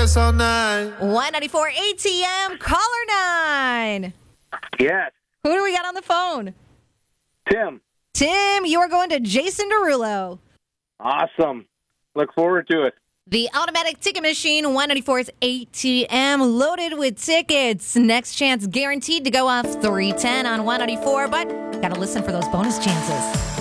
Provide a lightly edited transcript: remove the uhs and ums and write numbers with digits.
dance all night. 194 ATM, caller 9. Yes. Who do we got on the phone? Tim. Tim, you are going to Jason Derulo. Awesome. Look forward to it. The automatic ticket machine, 194's ATM, loaded with tickets. Next chance guaranteed to go off 310 on 194, but gotta listen for those bonus chances.